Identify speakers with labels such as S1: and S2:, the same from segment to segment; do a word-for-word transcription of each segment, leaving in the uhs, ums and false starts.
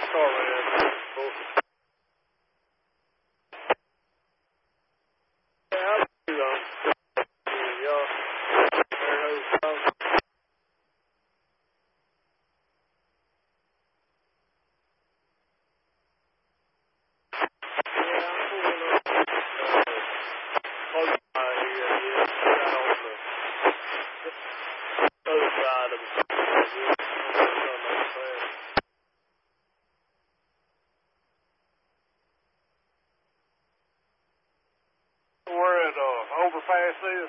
S1: Car ran. Cool. Yeah, how do you, um, y'all? Air hose down. Where it uh, overpass is?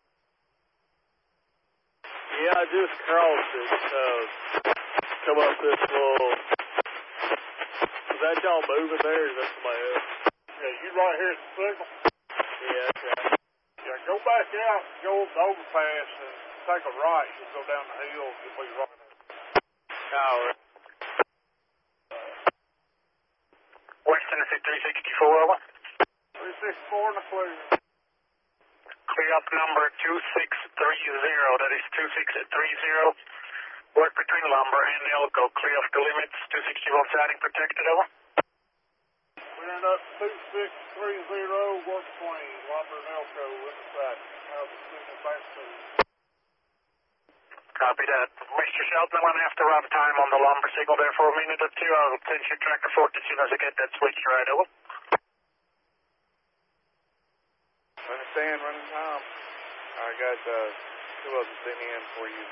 S1: Yeah, I just crossed it. Uh, come up this little. Is that y'all moving there? Or is that somebody else? Yeah, you right here at the signal. Yeah, okay. Yeah, go back out, go up the overpass, and take a right. You'll go down the hill. You'll be right there. All right.
S2: West Tennessee three sixty-four, over.
S1: three sixty-four in the clear.
S2: Clear up number two six three zero, that is two six three zero. Work between Lumber and Elko, clear off the limits, two sixty-one siding protected, over.
S1: Clearing up two six three zero, work between Lumber and Elko in the siding. How's the signal back to you?
S2: Copy that. Mister Shelton, I'm going to have to run time on the Lumber signal there for a minute or two. I'll send you tracker forward as soon as I get that switch right, over.
S1: Understand, running time. I got uh, two of them sent in for you.